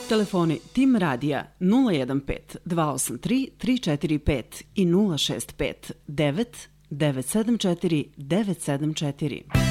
Telefoni Tim Radija 015 283 345 i 065 9 974 974.